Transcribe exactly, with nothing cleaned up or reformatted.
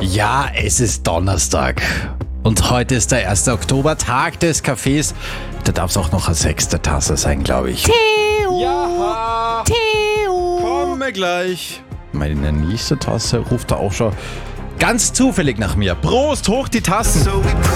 Ja, es ist Donnerstag. Und heute ist der erste Oktober, Tag des Kaffees. Da darf es auch noch eine sechste Tasse sein, glaube ich. Theo! Ja! Theo! Komme gleich. Meine nächste Tasse ruft da auch schon ganz zufällig nach mir. Prost, hoch die Tassen!